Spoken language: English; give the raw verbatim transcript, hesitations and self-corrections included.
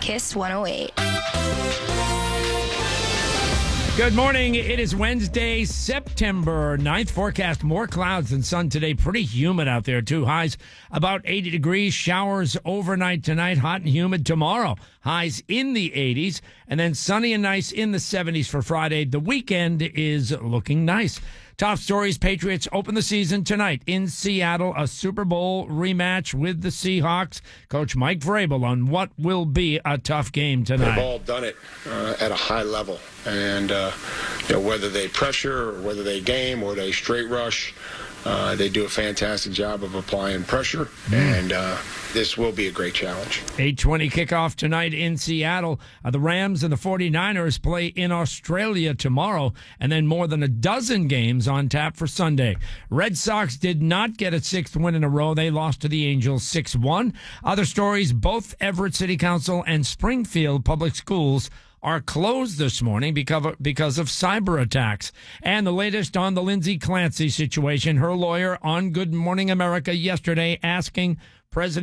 Kiss one oh eight. Good morning. It is Wednesday, September ninth. Forecast more clouds than sun today. Pretty humid out there, too. Highs about eighty degrees. Showers overnight tonight. Hot and humid tomorrow. Highs in the eighties. And then sunny and nice in the seventies for Friday. The weekend is looking nice. Top stories. Patriots open the season tonight in Seattle. A Super Bowl rematch with the Seahawks. Coach Mike Vrabel on what will be a tough game tonight. They've all done it uh, at a high level. And, uh, you know, whether they pressure or whether they game or they straight rush, uh, they do a fantastic job of applying pressure. Mm. And uh, this will be a great challenge. eight twenty kickoff tonight in Seattle. Uh, the Rams and the forty-niners play in Australia tomorrow, and then more than a dozen games on tap for Sunday. Red Sox did not get a sixth win in a row. They lost to the Angels six one. Other stories, both Everett City Council and Springfield Public Schools are closed this morning because of, because of cyber attacks. And the latest on the Lindsay Clancy situation. Her lawyer on Good Morning America yesterday asking President